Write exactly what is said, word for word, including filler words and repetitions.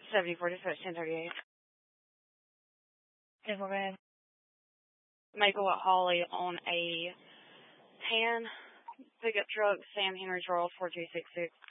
seventy-four, dispatch ten thirty-eight. ten four, go ahead. Maple at Holly on a tan pickup truck, Sam Henry Charles, four two six six.